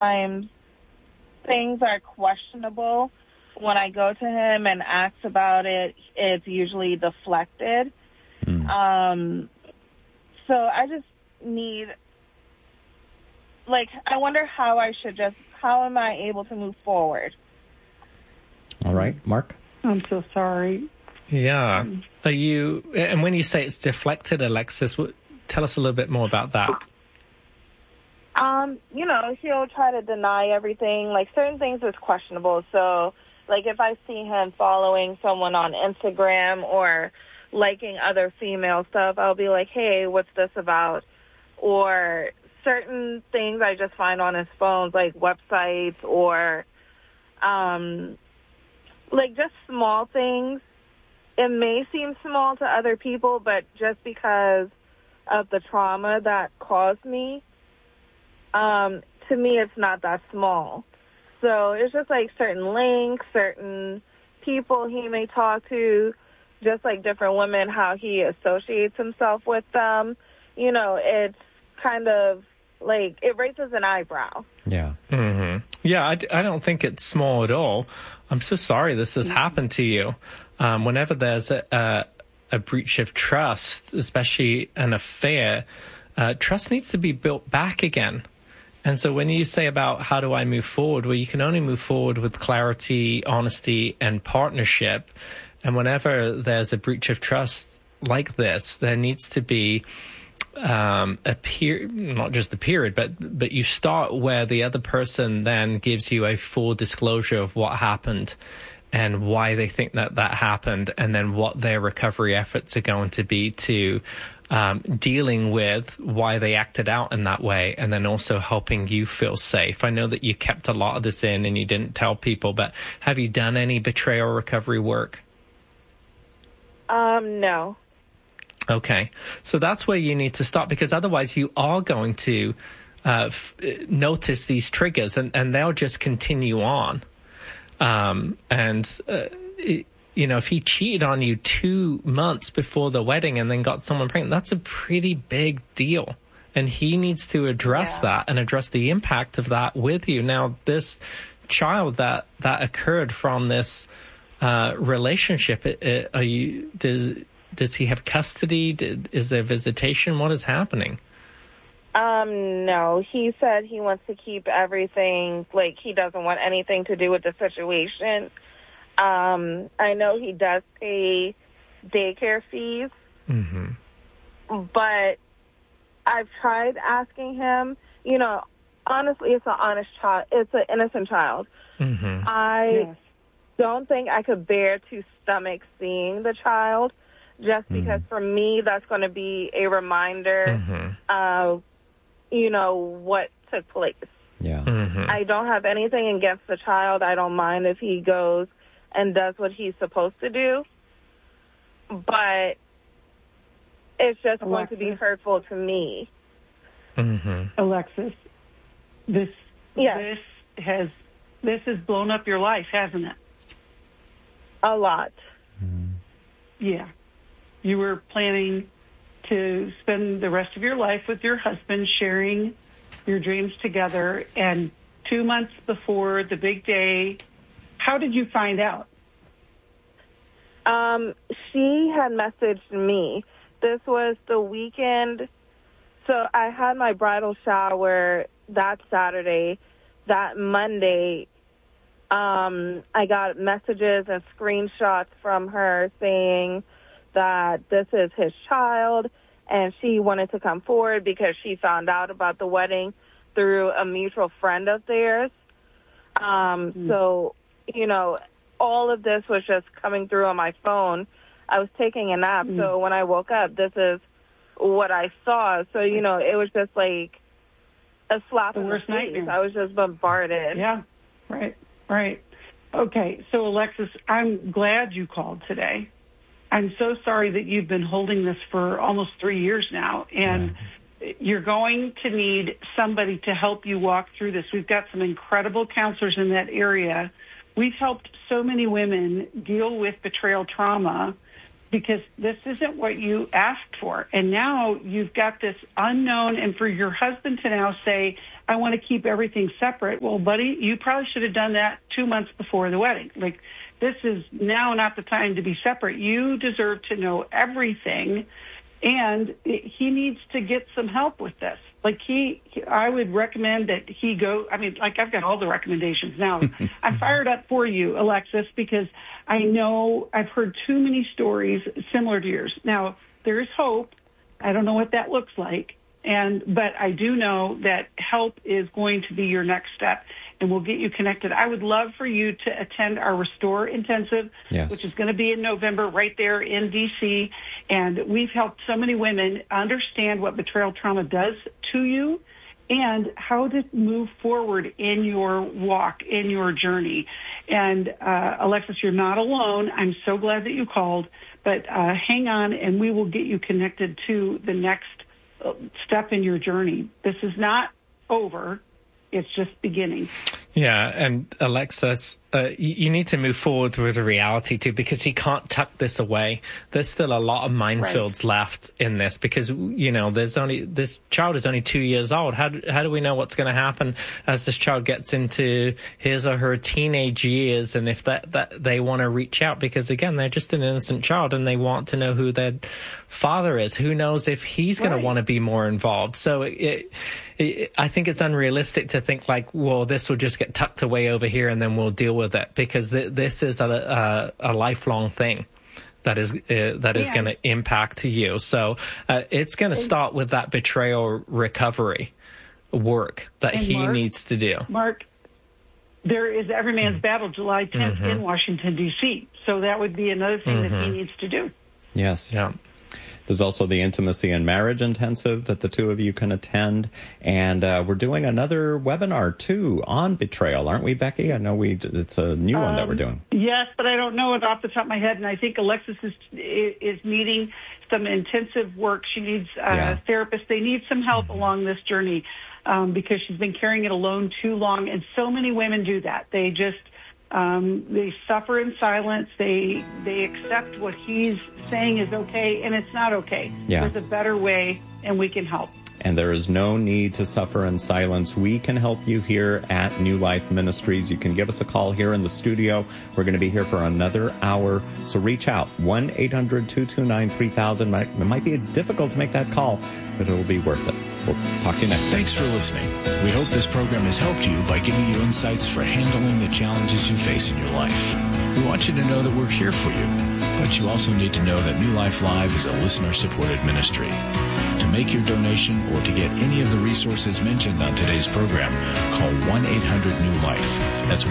times things are questionable. When I go to him and ask about it, it's usually deflected. So I just need, I wonder how am I able to move forward? All right, Mark? I'm so sorry. Yeah. And when you say it's deflected, Alexis, tell us a little bit more about that. He'll try to deny everything. Certain things is questionable. So, if I see him following someone on Instagram or liking other female stuff, I'll be like, hey, what's this about? Or certain things I just find on his phones, like websites or, just small things. It may seem small to other people, but just because of the trauma that caused me, to me, it's not that small. So it's just certain links, certain people he may talk to, just different women, how he associates himself with them. It's kind of it raises an eyebrow. Yeah. Mm-hmm. Yeah, I don't think it's small at all. I'm so sorry this has happened to you. Whenever there's a breach of trust, especially an affair, trust needs to be built back again. And so when you say about how do I move forward, well, you can only move forward with clarity, honesty, and partnership. And whenever there's a breach of trust like this, there needs to be a period, not just the period, but you start where the other person then gives you a full disclosure of what happened and why they think that happened, and then what their recovery efforts are going to be to dealing with why they acted out in that way, and then also helping you feel safe. I know that you kept a lot of this in and you didn't tell people, but have you done any betrayal recovery work? No. Okay. So that's where you need to start, because otherwise you are going to notice these triggers and they'll just continue on. If he cheated on you 2 months before the wedding and then got someone pregnant, that's a pretty big deal. And he needs to address that and address the impact of that with you. Now, this child that occurred from this relationship, does he have custody? Is there visitation? What is happening? No. He said he wants to keep everything, he doesn't want anything to do with the situation. I know he does pay daycare fees, but I've tried asking him, honestly, it's an honest child. It's an innocent child. I don't think I could bear to stomach seeing the child, just because for me, that's going to be a reminder of, what took place. Yeah. I don't have anything against the child. I don't mind if he goes and does what he's supposed to do, but it's just going to be hurtful to me. Alexis, this has blown up your life, hasn't it? A lot. Yeah. You were planning to spend the rest of your life with your husband, sharing your dreams together, and 2 months before the big day, how did you find out? She had messaged me. This was the weekend. So I had my bridal shower that Saturday. That Monday, I got messages and screenshots from her saying that this is his child, and she wanted to come forward because she found out about the wedding through a mutual friend of theirs. So, all of this was just coming through on my phone. I was taking a nap, so when I woke up, this is what I saw. So, it was just like a slap in the face. Nightmare. I was just bombarded. Yeah, right. Okay, so Alexis, I'm glad you called today. I'm so sorry that you've been holding this for almost 3 years now, and you're going to need somebody to help you walk through this. We've got some incredible counselors in that area. We've helped so many women deal with betrayal trauma because this isn't what you asked for. And now you've got this unknown, and for your husband to now say, I want to keep everything separate. Well, buddy, you probably should have done that 2 months before the wedding. Like, this is now not the time to be separate. You deserve to know everything, and he needs to get some help with this. Like, I would recommend that he go. I mean, like, I've got all the recommendations now. I'm fired up for you, Alexis, because I know I've heard too many stories similar to yours. Now, there is hope. I don't know what that looks like. But I do know that help is going to be your next step, and we'll get you connected. I would love for you to attend our Restore Intensive, which is going to be in November right there in D.C., and we've helped so many women understand what betrayal trauma does to you and how to move forward in your walk, in your journey. And, Alexis, you're not alone. I'm so glad that you called, but hang on, and we will get you connected to the next step in your journey. This is not over. It's just beginning. Yeah, and Alexis, you need to move forward with reality too, because he can't tuck this away. There's still a lot of minefields left in this, because this child is only 2 years old. How do we know what's going to happen as this child gets into his or her teenage years, and if that they want to reach out? Because again, they're just an innocent child, and they want to know who their father is. Who knows if he's going to want to be more involved? So I think it's unrealistic to think like, well, this will just get tucked away over here and then we'll deal with it, because this is a lifelong thing that is going to impact you. So it's going to start with that betrayal recovery work that he needs to do. Mark, there is Every Man's Battle July 10th in Washington, D.C. So that would be another thing that he needs to do. Yes. Yeah. There's also the Intimacy and Marriage Intensive that the two of you can attend. And we're doing another webinar, too, on betrayal. Aren't we, Becky? I know it's a new one that we're doing. Yes, but I don't know it off the top of my head. And I think Alexis is needing some intensive work. She needs a therapist. They need some help along this journey because she's been carrying it alone too long. And so many women do that. They just... they suffer in silence. They accept what he's saying is okay, and it's not okay. Yeah. There's a better way, and we can help. And there is no need to suffer in silence. We can help you here at New Life Ministries. You can give us a call here in the studio. We're going to be here for another hour. So reach out, 1-800-229-3000. It might be difficult to make that call, but it'll be worth it. We'll talk to you next time. Thanks for listening. We hope this program has helped you by giving you insights for handling the challenges you face in your life. We want you to know that we're here for you, but you also need to know that New Life Live is a listener-supported ministry. To make your donation or to get any of the resources mentioned on today's program, call 1-800-NEW-LIFE. That's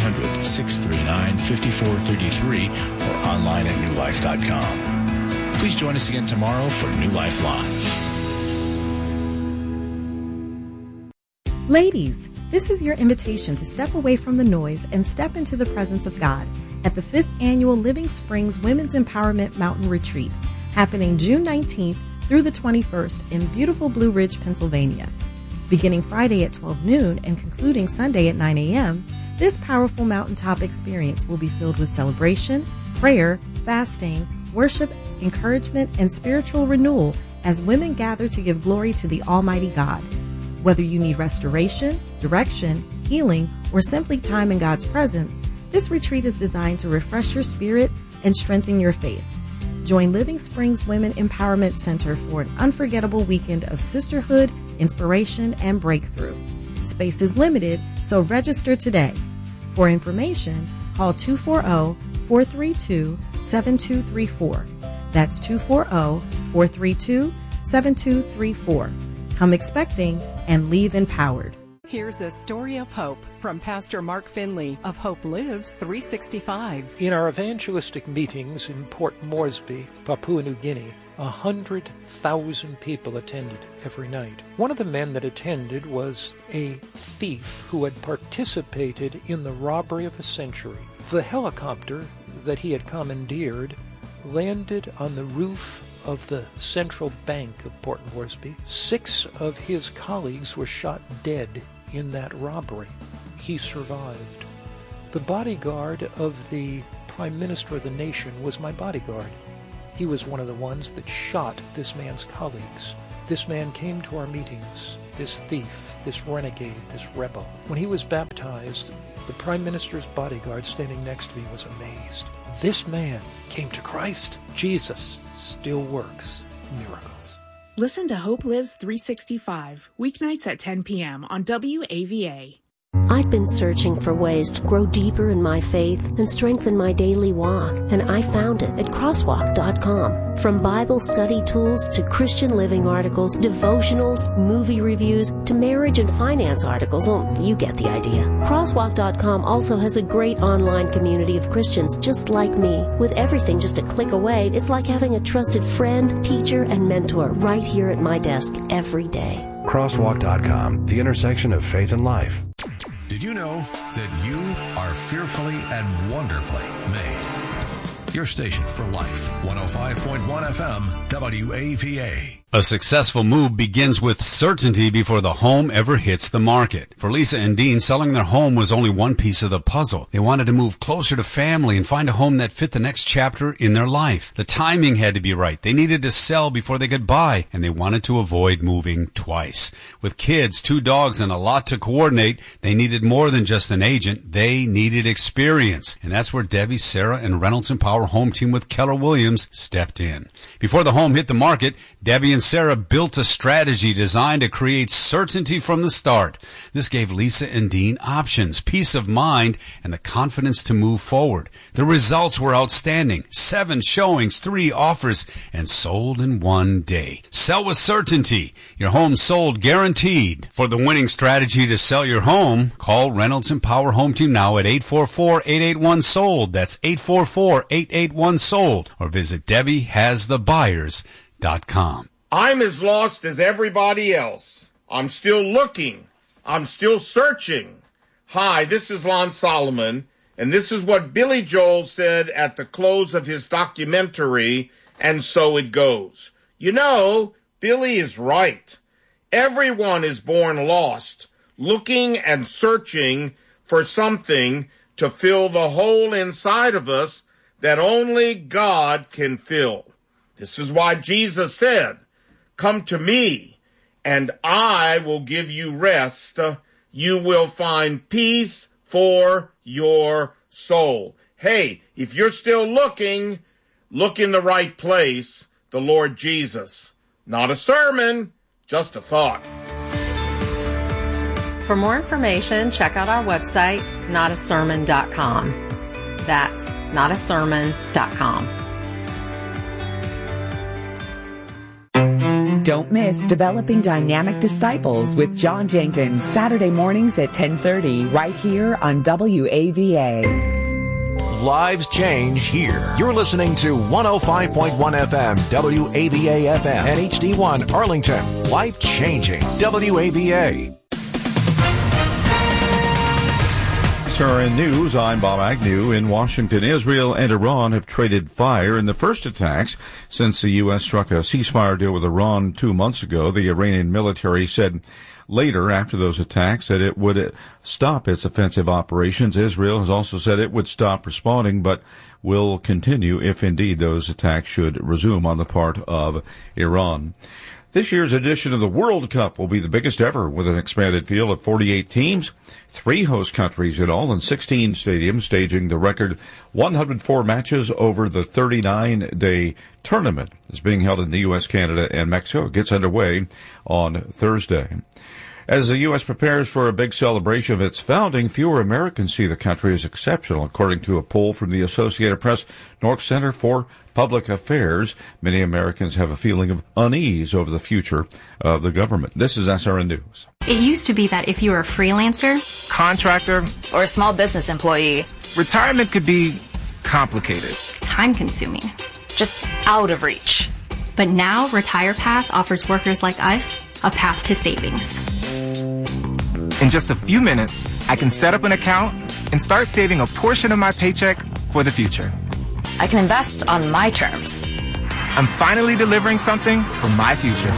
1-800-639-5433 or online at newlife.com. Please join us again tomorrow for New Life Live. Ladies, this is your invitation to step away from the noise and step into the presence of God at the 5th Annual Living Springs Women's Empowerment Mountain Retreat, happening June 19th through the 21st in beautiful Blue Ridge, Pennsylvania. Beginning Friday at 12 noon and concluding Sunday at 9 a.m., this powerful mountaintop experience will be filled with celebration, prayer, fasting, worship, encouragement, and spiritual renewal as women gather to give glory to the Almighty God. Whether you need restoration, direction, healing, or simply time in God's presence, this retreat is designed to refresh your spirit and strengthen your faith. Join Living Springs Women Empowerment Center for an unforgettable weekend of sisterhood, inspiration, and breakthrough. Space is limited, so register today. For information, call 240-432-7234. That's 240-432-7234. Come expecting and leave empowered. Here's a story of hope from Pastor Mark Finley of Hope Lives 365. In our evangelistic meetings in Port Moresby, Papua New Guinea, 100,000 people attended every night. One of the men that attended was a thief who had participated in the robbery of a century. The helicopter that he had commandeered landed on the roof of the Central Bank of Port Moresby. 6 of his colleagues were shot dead in that robbery. He survived. The bodyguard of the Prime Minister of the nation was my bodyguard. He was one of the ones that shot this man's colleagues. This man came to our meetings, this thief, this renegade, this rebel. When he was baptized, the Prime Minister's bodyguard standing next to me was amazed. This man came to Christ. Jesus still works miracles. Listen to Hope Lives 365, weeknights at 10 p.m. on WAVA. I'd been searching for ways to grow deeper in my faith and strengthen my daily walk, and I found it at crosswalk.com. From Bible study tools to Christian living articles, devotionals, movie reviews, to marriage and finance articles, well, you get the idea. Crosswalk.com also has a great online community of Christians just like me. With everything just a click away, it's like having a trusted friend, teacher, and mentor right here at my desk every day. Crosswalk.com, the intersection of faith and life. Did you know that you are fearfully and wonderfully made? Your station for life, 105.1 FM, WAVA. A successful move begins with certainty before the home ever hits the market. For Lisa and Dean, selling their home was only one piece of the puzzle. They wanted to move closer to family and find a home that fit the next chapter in their life. The timing had to be right. They needed to sell before they could buy, and they wanted to avoid moving twice. With kids, 2 dogs, and a lot to coordinate, they needed more than just an agent. They needed experience. And that's where Debbie, Sarah, and Reynolds & Power Home Team with Keller Williams stepped in. Before the home hit the market, Debbie and Sarah built a strategy designed to create certainty from the start. This gave Lisa and Dean options, peace of mind, and the confidence to move forward. The results were outstanding. 7 showings, 3 offers, and sold in 1 day. Sell with certainty. Your home sold guaranteed. For the winning strategy to sell your home, call Reynolds & Power Home Team now at 844-881-SOLD. That's 844-881-SOLD. Or visit DebbieHasTheBuyers.com. I'm as lost as everybody else. I'm still looking. I'm still searching. Hi, this is Lon Solomon, and this is what Billy Joel said at the close of his documentary, And So It Goes. You know, Billy is right. Everyone is born lost, looking and searching for something to fill the hole inside of us that only God can fill. This is why Jesus said, "Come to me, and I will give you rest. You will find peace for your soul." Hey, if you're still looking, look in the right place, the Lord Jesus. Not a sermon, just a thought. For more information, check out our website, notasermon.com. That's notasermon.com. Don't miss Developing Dynamic Disciples with John Jenkins, Saturday mornings at 10:30, right here on WAVA. Lives change here. You're listening to 105.1 FM, WAVA FM, and HD1 Arlington. Life changing. WAVA. SRN News, I'm Bob Agnew. In Washington, Israel and Iran have traded fire in the first attacks since the U.S. struck a ceasefire deal with Iran 2 months ago. The Iranian military said later, after those attacks, that it would stop its offensive operations. Israel has also said it would stop responding, but will continue if indeed those attacks should resume on the part of Iran. This year's edition of the World Cup will be the biggest ever, with an expanded field of 48 teams, 3 host countries in all, and 16 stadiums, staging the record 104 matches over the 39-day tournament. It's being held in the U.S., Canada, and Mexico. It gets underway on Thursday. As the U.S. prepares for a big celebration of its founding, fewer Americans see the country as exceptional, according to a poll from the Associated Press Nork Center for Public Affairs. Many Americans have a feeling of unease over the future of the government. This is SRN News. It used to be that if you were a freelancer, contractor, or a small business employee, retirement could be complicated, time-consuming, just out of reach. But now RetirePath offers workers like us a path to savings. In just a few minutes, I can set up an account and start saving a portion of my paycheck for the future. I can invest on my terms. I'm finally delivering something for my future.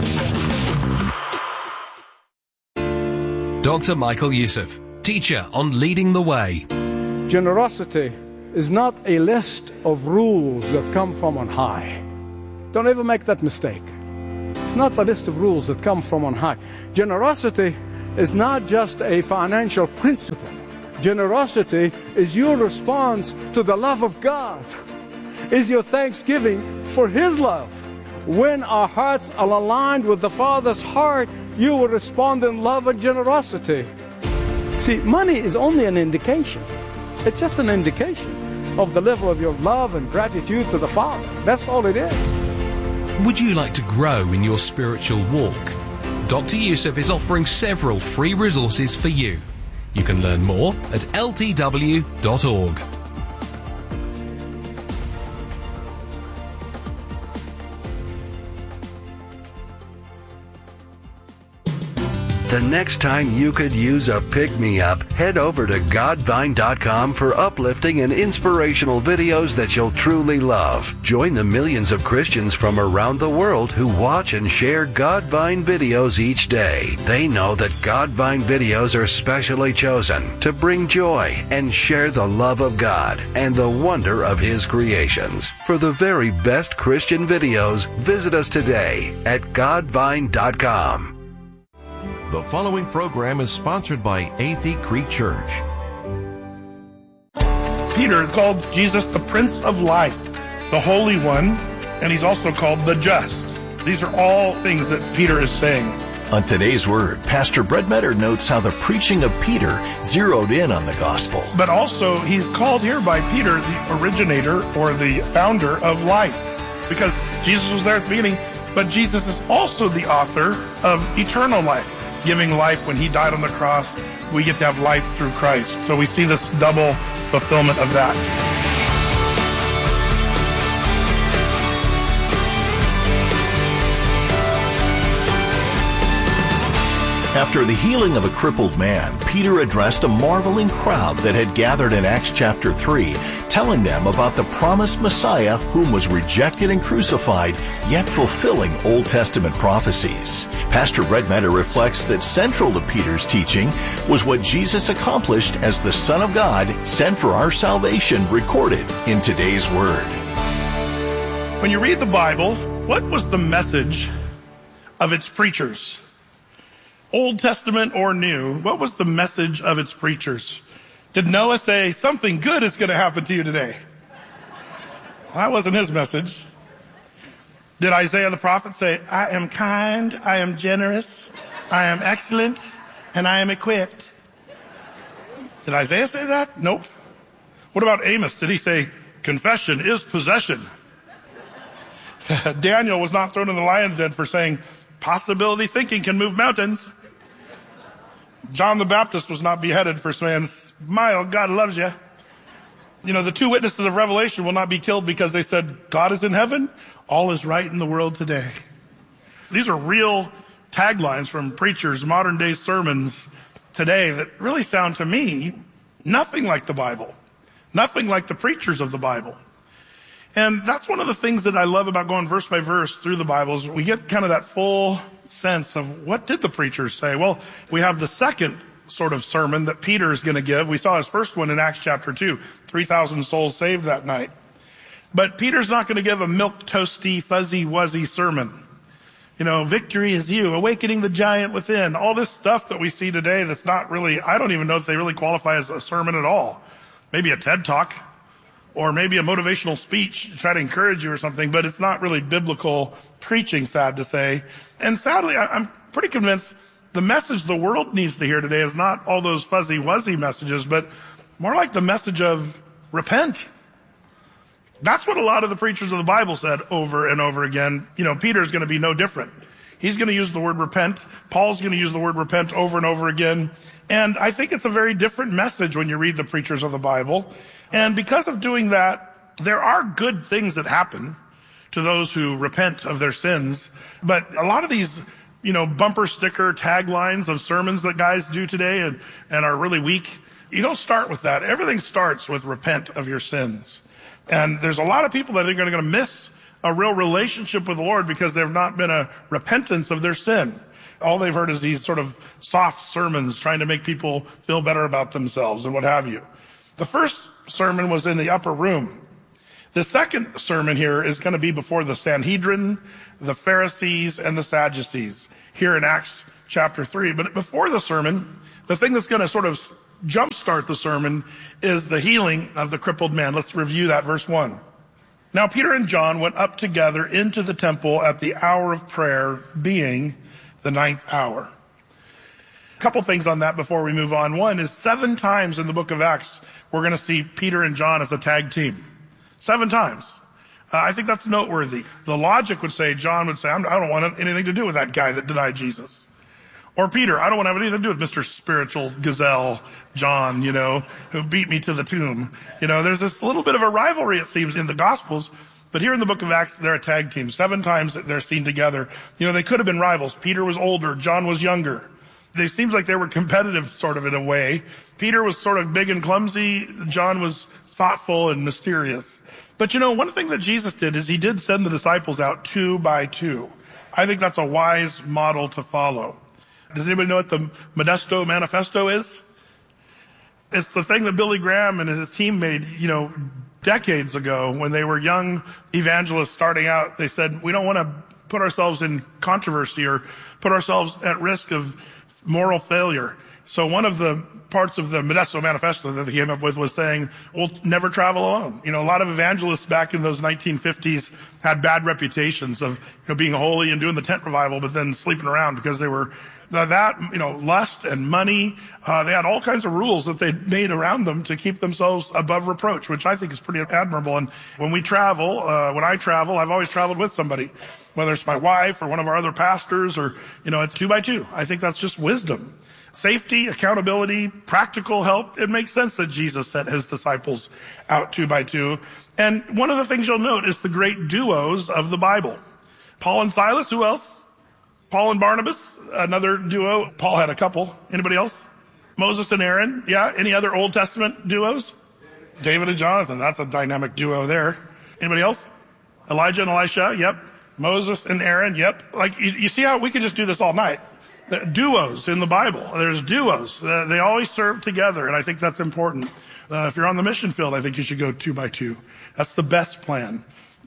Dr. Michael Youssef, teacher on Leading the Way. Generosity is not a list of rules that come from on high. Don't ever make that mistake. It's not the list of rules that come from on high. Generosity is not just a financial principle. Generosity is your response to the love of God, is your thanksgiving for His love. When our hearts are aligned with the Father's heart, you will respond in love and generosity. See, money is only an indication. It's just an indication of the level of your love and gratitude to the Father. That's all it is. Would you like to grow in your spiritual walk? Dr. Youssef is offering several free resources for you. You can learn more at ltw.org. The next time you could use a pick-me-up, head over to godvine.com for uplifting and inspirational videos that you'll truly love. Join the millions of Christians from around the world who watch and share Godvine videos each day. They know that Godvine videos are specially chosen to bring joy and share the love of God and the wonder of His creations. For the very best Christian videos, visit us today at godvine.com. The following program is sponsored by Athey Creek Church. Peter called Jesus the Prince of Life, the Holy One, and he's also called the Just. These are all things that Peter is saying. On today's Word, Pastor Brett Metter notes how the preaching of Peter zeroed in on the gospel. But also, he's called here by Peter the originator or the founder of life, because Jesus was there at the beginning, but Jesus is also the author of eternal life. Giving life when He died on the cross, we get to have life through Christ. So we see this double fulfillment of that. After the healing of a crippled man, Peter addressed a marveling crowd that had gathered in Acts chapter 3, telling them about the promised Messiah whom was rejected and crucified, yet fulfilling Old Testament prophecies. Pastor Brett Metter reflects that central to Peter's teaching was what Jesus accomplished as the Son of God sent for our salvation, recorded in today's Word. When you read the Bible, what was the message of its preachers? Old Testament or New, what was the message of its preachers? Did Noah say, something good is going to happen to you today? Well, that wasn't his message. Did Isaiah the prophet say, I am kind, I am generous, I am excellent, and I am equipped? Did Isaiah say that? Nope. What about Amos? Did he say, confession is possession? Daniel was not thrown in the lion's den for saying, possibility thinking can move mountains. John the Baptist was not beheaded for saying, smile, God loves you. You know, the two witnesses of Revelation will not be killed because they said, God is in heaven, all is right in the world today. These are real taglines from preachers, modern day sermons today that really sound to me nothing like the Bible, nothing like the preachers of the Bible. And that's one of the things that I love about going verse by verse through the Bible is we get kind of that full sense of what did the preachers say? Well, we have the second sort of sermon that Peter is going to give. We saw his first one in Acts chapter 2, 3,000 souls saved that night. But Peter's not going to give a milk toasty, fuzzy wuzzy sermon. You know, victory is you, awakening the giant within, all this stuff that we see today that's not really, I don't even know if they really qualify as a sermon at all. Maybe a TED Talk. Or maybe a motivational speech to try to encourage you or something, but it's not really biblical preaching, sad to say. And sadly, I'm pretty convinced the message the world needs to hear today is not all those fuzzy wuzzy messages, but more like the message of repent. That's what a lot of the preachers of the Bible said over and over again. You know, Peter's going to be no different. He's going to use the word repent. Paul's going to use the word repent over and over again. And I think it's a very different message when you read the preachers of the Bible. And because of doing that, there are good things that happen to those who repent of their sins. But a lot of these, you know, bumper sticker taglines of sermons that guys do today and are really weak, you don't start with that. Everything starts with repent of your sins. And there's a lot of people that are going to miss a real relationship with the Lord because there have not been a repentance of their sin. All they've heard is these sort of soft sermons trying to make people feel better about themselves and what have you. The first sermon was in the upper room. The second sermon here is going to be before the Sanhedrin, the Pharisees, and the Sadducees here in Acts chapter 3. But before the sermon, the thing that's going to sort of jumpstart the sermon is the healing of the crippled man. Let's review that, verse 1. Now Peter and John went up together into the temple at the hour of prayer, being the 9th hour. A couple things on that before we move on. One is 7 times in the book of Acts, we're going to see Peter and John as a tag team. 7 times. I think that's noteworthy. The logic would say, John would say, I don't want anything to do with that guy that denied Jesus. Or Peter, I don't want to have anything to do with Mr. Spiritual Gazelle, John, who beat me to the tomb. There's this little bit of a rivalry, it seems, in the Gospels. But here in the book of Acts, they're a tag team. 7 times they're seen together. They could have been rivals. Peter was older. John was younger. They seemed like they were competitive, sort of, in a way. Peter was sort of big and clumsy. John was thoughtful and mysterious. But one thing that Jesus did is he did send the disciples out 2 by 2. I think that's a wise model to follow. Does anybody know what the Modesto Manifesto is? It's the thing that Billy Graham and his team made, decades ago when they were young evangelists starting out. They said, we don't want to put ourselves in controversy or put ourselves at risk of moral failure. So one of the parts of the Modesto Manifesto that they came up with was saying, we'll never travel alone. A lot of evangelists back in those 1950s had bad reputations of being holy and doing the tent revival, but then sleeping around because they were lust and money. They had all kinds of rules that they made around them to keep themselves above reproach, which I think is pretty admirable. And when we travel, when I travel, I've always traveled with somebody, whether it's my wife or one of our other pastors or, it's 2 by 2. I think that's just wisdom. Safety, accountability, practical help. It makes sense that Jesus sent his disciples out 2 by 2. And one of the things you'll note is the great duos of the Bible. Paul and Silas, who else? Paul and Barnabas, another duo. Paul had a couple. Anybody else? Moses and Aaron. Yeah. Any other Old Testament duos? David and Jonathan. That's a dynamic duo there. Anybody else? Elijah and Elisha. Yep. Moses and Aaron. Yep. Like you see how we could just do this all night. The duos in the Bible. There's duos. They always serve together. And I think that's important. If you're on the mission field, I think you should go 2 by 2. That's the best plan.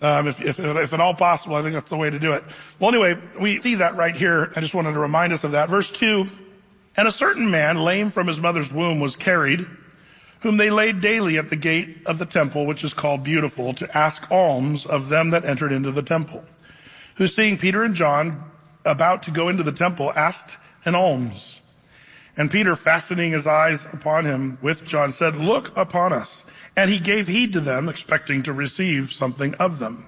If at all possible, I think that's the way to do it. Well, anyway, we see that right here. I just wanted to remind us of that. Verse 2, and a certain man, lame from his mother's womb, was carried, whom they laid daily at the gate of the temple, which is called Beautiful, to ask alms of them that entered into the temple, who seeing Peter and John about to go into the temple, asked an alms. And Peter, fastening his eyes upon him with John, said, look upon us. And he gave heed to them, expecting to receive something of them.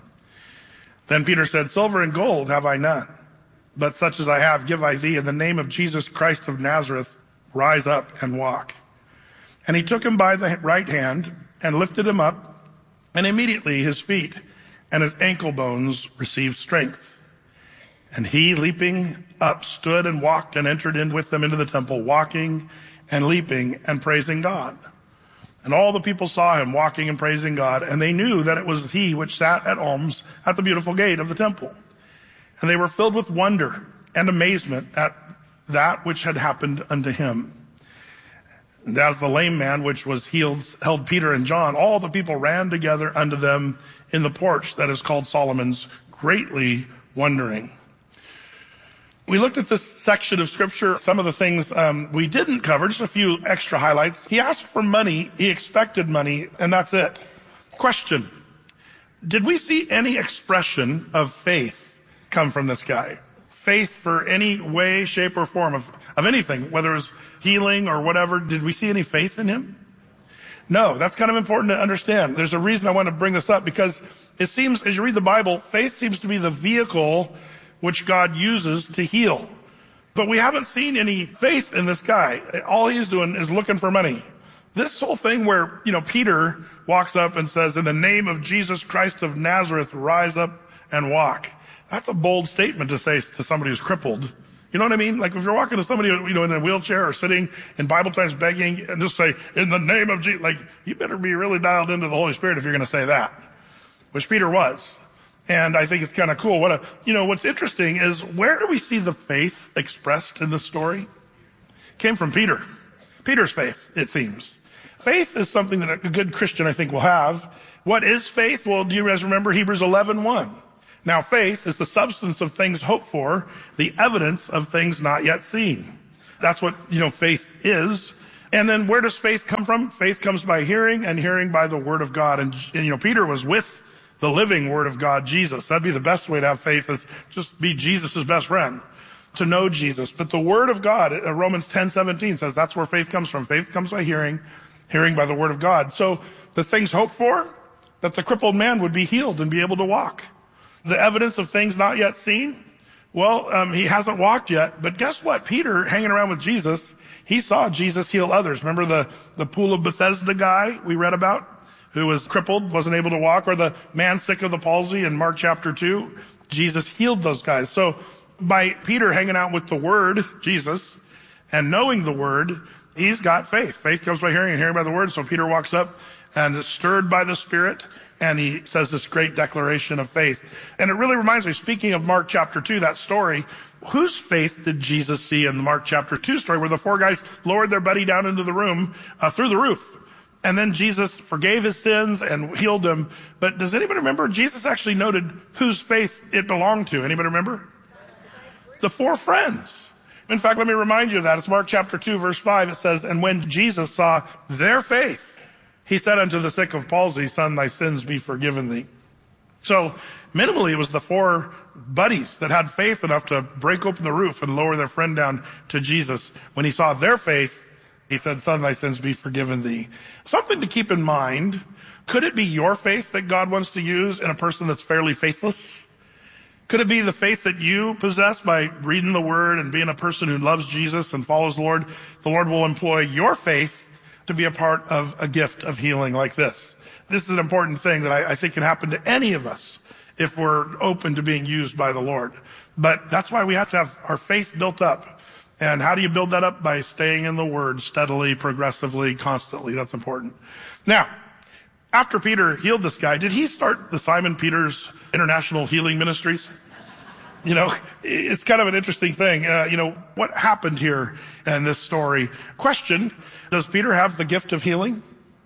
Then Peter said, silver and gold have I none, but such as I have give I thee. In the name of Jesus Christ of Nazareth, rise up and walk. And he took him by the right hand and lifted him up, and immediately his feet and his ankle bones received strength. And he, leaping up, stood and walked and entered in with them into the temple, walking and leaping and praising God. And all the people saw him walking and praising God, and they knew that it was he which sat at alms at the beautiful gate of the temple. And they were filled with wonder and amazement at that which had happened unto him. And as the lame man which was healed held Peter and John, all the people ran together unto them in the porch that is called Solomon's, greatly wondering. We looked at this section of scripture, some of the things we didn't cover, just a few extra highlights. He asked for money, he expected money, and that's it. Question, did we see any expression of faith come from this guy? Faith for any way, shape, or form of anything, whether it was healing or whatever. Did we see any faith in him? No, that's kind of important to understand. There's a reason I want to bring this up, because it seems, as you read the Bible, faith seems to be the vehicle which God uses to heal. But we haven't seen any faith in this guy. All he's doing is looking for money. This whole thing where, Peter walks up and says, in the name of Jesus Christ of Nazareth, rise up and walk. That's a bold statement to say to somebody who's crippled. You know what I mean? Like if you're walking to somebody, in a wheelchair or sitting in Bible times begging and just say, in the name of Jesus, like you better be really dialed into the Holy Spirit if you're going to say that, which Peter was. And I think it's kind of cool. What's interesting is, where do we see the faith expressed in this story? It came from Peter. Peter's faith, it seems. faith is something that a good Christian, I think, will have. What is faith? Well, do you guys remember Hebrews 11:1? Now, faith is the substance of things hoped for, the evidence of things not yet seen. That's what, faith is. And then where does faith come from? Faith comes by hearing, and hearing by the word of God. And Peter was with the living word of God, Jesus. That'd be the best way to have faith, is just be Jesus' best friend, to know Jesus. But the word of God, Romans 10:17 says that's where faith comes from. Faith comes by hearing, hearing by the word of God. So the things hoped for, that the crippled man would be healed and be able to walk. The evidence of things not yet seen, well, he hasn't walked yet. But guess what? Peter, hanging around with Jesus, he saw Jesus heal others. Remember the pool of Bethesda guy we read about, who was crippled, wasn't able to walk, or the man sick of the palsy in Mark chapter 2? Jesus healed those guys. So by Peter hanging out with the word, Jesus, and knowing the word, he's got faith. Faith comes by hearing, and hearing by the word. So Peter walks up and is stirred by the Spirit, and he says this great declaration of faith. And it really reminds me, speaking of Mark chapter 2, that story, whose faith did Jesus see in the Mark chapter 2 story, where the four guys lowered their buddy down into the room, through the roof? And then Jesus forgave his sins and healed him. But does anybody remember? Jesus actually noted whose faith it belonged to. Anybody remember? The four friends. In fact, let me remind you of that. It's Mark chapter 2, verse 5. It says, "And when Jesus saw their faith, he said unto the sick of palsy, Son, thy sins be forgiven thee." So minimally, it was the four buddies that had faith enough to break open the roof and lower their friend down to Jesus. When he saw their faith, he said, "Son, thy sins be forgiven thee." Something to keep in mind. Could it be your faith that God wants to use in a person that's fairly faithless? Could it be the faith that you possess by reading the word and being a person who loves Jesus and follows the Lord? The Lord will employ your faith to be a part of a gift of healing like this. This is an important thing that I think can happen to any of us if we're open to being used by the Lord. But that's why we have to have our faith built up. And how do you build that up? By staying in the word steadily, progressively, constantly. That's important. Now, after Peter healed this guy, did he start the Simon Peters International Healing Ministries? It's kind of an interesting thing. What happened here in this story? Question, does Peter have the gift of healing?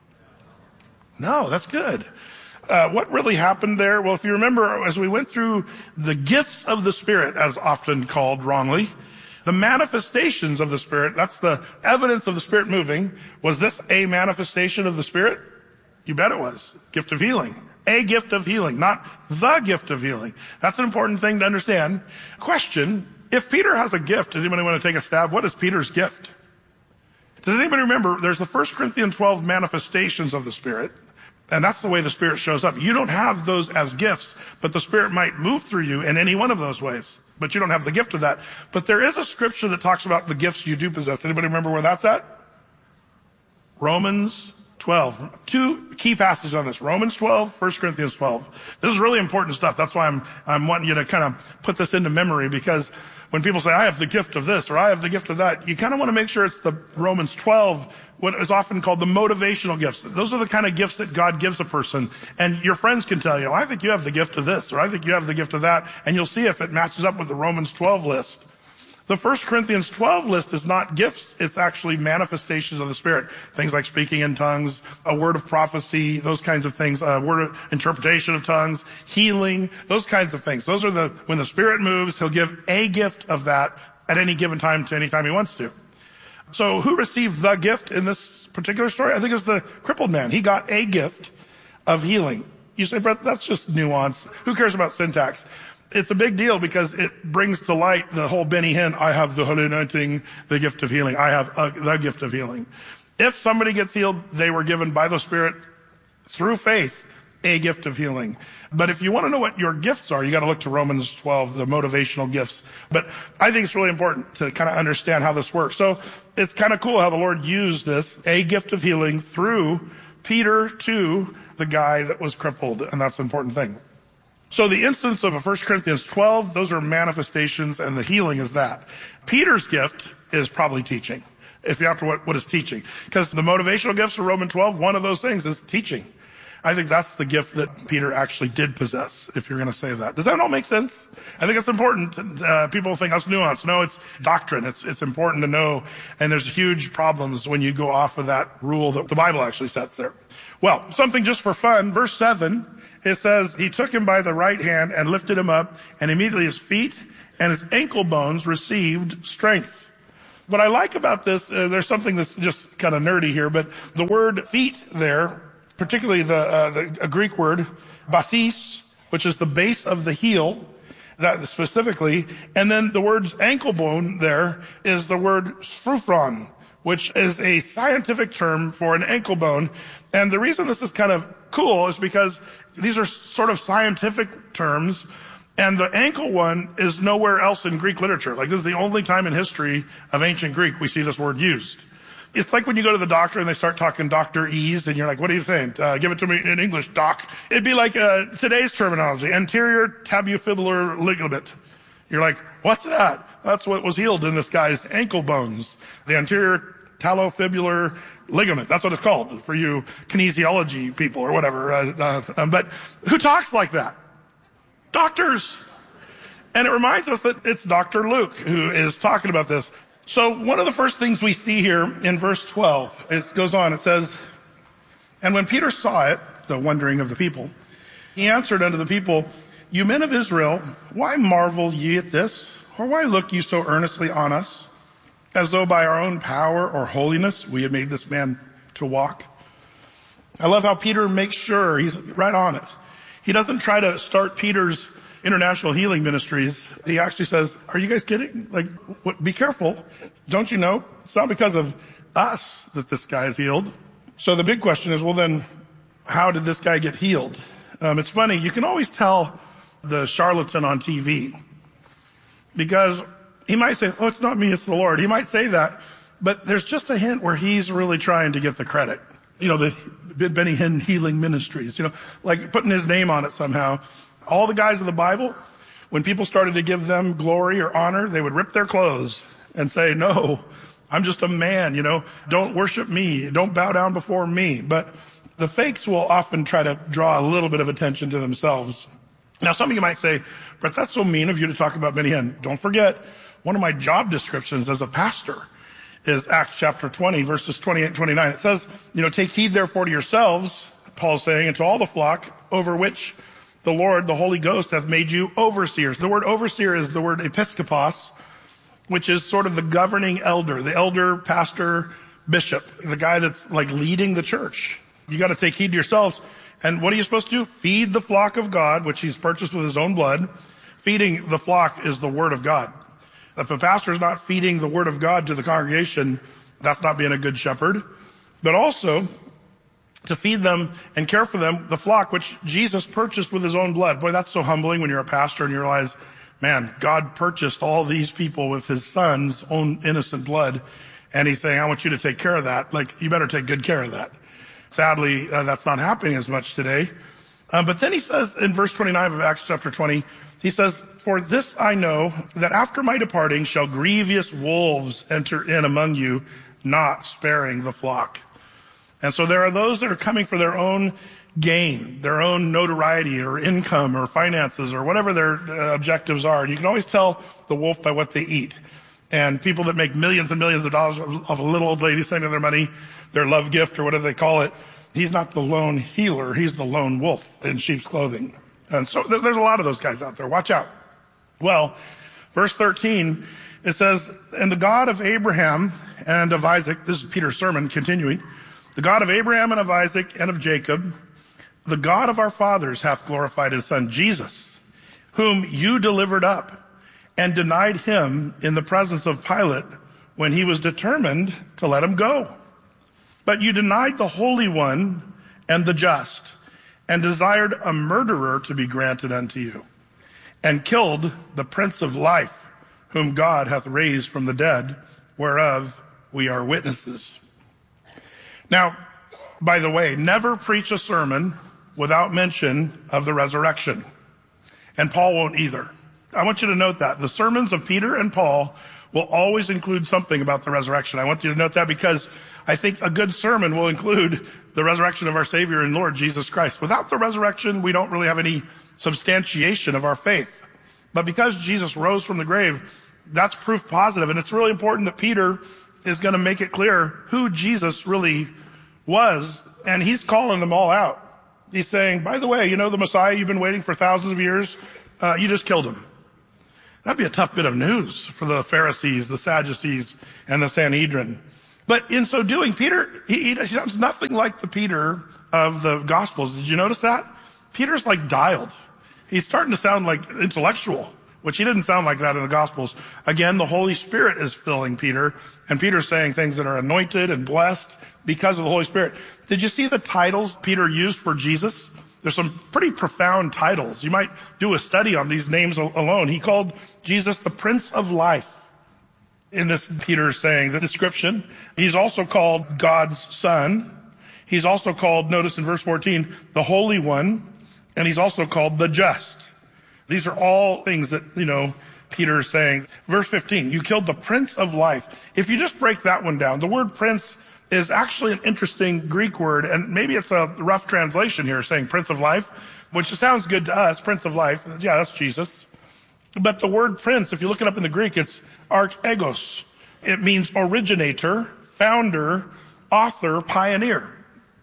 No, that's good. What really happened there? Well, if you remember, as we went through the gifts of the Spirit, as often called wrongly, the manifestations of the Spirit, that's the evidence of the Spirit moving. Was this a manifestation of the Spirit? You bet it was. Gift of healing. A gift of healing, not the gift of healing. That's an important thing to understand. Question, if Peter has a gift, does anybody want to take a stab? What is Peter's gift? Does anybody remember, there's the 1 Corinthians 12 manifestations of the Spirit, and that's the way the Spirit shows up. You don't have those as gifts, but the Spirit might move through you in any one of those ways, but you don't have the gift of that. But there is a scripture that talks about the gifts you do possess. Anybody remember where that's at? Romans 12. Two key passages on this. Romans 12, 1 Corinthians 12. This is really important stuff. That's why I'm wanting you to kind of put this into memory, because when people say, I have the gift of this or I have the gift of that, you kind of want to make sure it's the Romans 12, what is often called the motivational gifts. Those are the kind of gifts that God gives a person. And your friends can tell you, I think you have the gift of this, or I think you have the gift of that. And you'll see if it matches up with the Romans 12 list. The 1 Corinthians 12 list is not gifts. It's actually manifestations of the Spirit. Things like speaking in tongues, a word of prophecy, those kinds of things, a word of interpretation of tongues, healing, those kinds of things. Those are when the Spirit moves, he'll give a gift of that at any given time to any time he wants to. So who received the gift in this particular story? I think it was the crippled man. He got a gift of healing. You say, Brett, that's just nuance. Who cares about syntax? It's a big deal because it brings to light the whole Benny Hinn, I have the holy anointing, the gift of healing. I have the gift of healing. If somebody gets healed, they were given by the Spirit through faith a gift of healing. But if you want to know what your gifts are, you got to look to Romans 12, the motivational gifts. But I think it's really important to kind of understand how this works. So it's kind of cool how the Lord used this, a gift of healing, through Peter to the guy that was crippled. And that's an important thing. So the instance of 1 Corinthians 12, those are manifestations, and the healing is that. Peter's gift is probably teaching, if you're after what is teaching. Because the motivational gifts of Romans 12, one of those things is teaching. I think that's the gift that Peter actually did possess, if you're going to say that. Does that all make sense? I think it's important. People think that's nuance. No, it's doctrine. It's important to know. And there's huge problems when you go off of that rule that the Bible actually sets there. Well, something just for fun. Verse 7, it says, he took him by the right hand and lifted him up, and immediately his feet and his ankle bones received strength. What I like about this, there's something that's just kind of nerdy here, but the word feet there, particularly the Greek word basis, which is the base of the heel, that specifically, and then the word ankle bone there is the word sphruphron, which is a scientific term for an ankle bone. And the reason this is kind of cool is because these are sort of scientific terms, and the ankle one is nowhere else in Greek literature. Like, this is the only time in history of ancient Greek we see this word used. It's like when you go to the doctor and they start talking doctorese, and you're like, what are you saying? Give it to me in English, doc. It'd be like today's terminology, anterior tabufibular ligament. You're like, what's that? That's what was healed in this guy's ankle bones. The anterior talofibular ligament. That's what it's called for you kinesiology people or whatever. But who talks like that? Doctors. And it reminds us that it's Dr. Luke who is talking about this. So one of the first things we see here in verse 12, it goes on, it says, and when Peter saw it, the wondering of the people, he answered unto the people, you men of Israel, why marvel ye at this? Or why look you so earnestly on us, as though by our own power or holiness we had made this man to walk? I love how Peter makes sure he's right on it. He doesn't try to start Peter's International Healing Ministries. He actually says, are you guys kidding? Like, be careful. Don't you know? It's not because of us that this guy is healed. So the big question is, well then, how did this guy get healed? It's funny, you can always tell the charlatan on TV, because he might say, oh, it's not me, it's the Lord. He might say that, but there's just a hint where he's really trying to get the credit. You know, the Benny Hinn Healing Ministries, you know, like putting his name on it somehow. All the guys of the Bible, when people started to give them glory or honor, they would rip their clothes and say, no, I'm just a man, you know, don't worship me, don't bow down before me. But the fakes will often try to draw a little bit of attention to themselves. Now, some of you might say, Brett, that's so mean of you to talk about Benny Hinn. Don't forget, one of my job descriptions as a pastor is Acts chapter 20, verses 28 and 29. It says, you know, take heed therefore to yourselves, Paul's saying, and to all the flock over which the Lord, the Holy Ghost, hath made you overseers. The word overseer is the word episkopos, which is sort of the governing elder, the elder, pastor, bishop, the guy that's like leading the church. You got to take heed to yourselves. And what are you supposed to do? Feed the flock of God, which he's purchased with his own blood. Feeding the flock is the word of God. If a pastor is not feeding the word of God to the congregation, that's not being a good shepherd. But also, to feed them and care for them, the flock, which Jesus purchased with his own blood. Boy, that's so humbling when you're a pastor and you realize, man, God purchased all these people with his son's own innocent blood. And he's saying, I want you to take care of that. Like, you better take good care of that. Sadly, that's not happening as much today. But then he says in verse 29 of Acts chapter 20, he says, for this I know, that after my departing shall grievous wolves enter in among you, not sparing the flock. And so there are those that are coming for their own gain, their own notoriety or income or finances or whatever their objectives are. And you can always tell the wolf by what they eat. And people that make millions and millions of dollars of a little old lady sending their money, their love gift or whatever they call it, he's not the lone healer, he's the lone wolf in sheep's clothing. And so there's a lot of those guys out there. Watch out. Well, verse 13, it says, and the God of Abraham and of Isaac, this is Peter's sermon continuing, the God of Abraham and of Isaac and of Jacob, the God of our fathers hath glorified his son Jesus, whom you delivered up and denied him in the presence of Pilate when he was determined to let him go. But you denied the Holy One and the just, and desired a murderer to be granted unto you, and killed the Prince of Life, whom God hath raised from the dead, whereof we are witnesses. Now, by the way, never preach a sermon without mention of the resurrection. And Paul won't either. I want you to note that. The sermons of Peter and Paul will always include something about the resurrection. I want you to note that because I think a good sermon will include the resurrection of our Savior and Lord Jesus Christ. Without the resurrection, we don't really have any substantiation of our faith. But because Jesus rose from the grave, that's proof positive. And it's really important that Peter is going to make it clear who Jesus really was. And he's calling them all out. He's saying, by the way, you know the Messiah you've been waiting for thousands of years? You just killed him. That'd be a tough bit of news for the Pharisees, the Sadducees, and the Sanhedrin. But in so doing, Peter, he sounds nothing like the Peter of the Gospels. Did you notice that? Peter's like dialed. He's starting to sound like intellectual, which he didn't sound like that in the Gospels. Again, the Holy Spirit is filling Peter, and Peter's saying things that are anointed and blessed because of the Holy Spirit. Did you see the titles Peter used for Jesus? There's some pretty profound titles. You might do a study on these names alone. He called Jesus the Prince of Life. In this, Peter is saying the description. He's also called God's Son. He's also called, notice in verse 14, the Holy One. And he's also called the Just. These are all things that, Peter is saying. Verse 15, you killed the Prince of Life. If you just break that one down, the word prince is actually an interesting Greek word, and maybe it's a rough translation here saying Prince of Life, which sounds good to us, Prince of Life. Yeah, that's Jesus. But the word prince, if you look it up in the Greek, it's archegos. It means originator, founder, author, pioneer.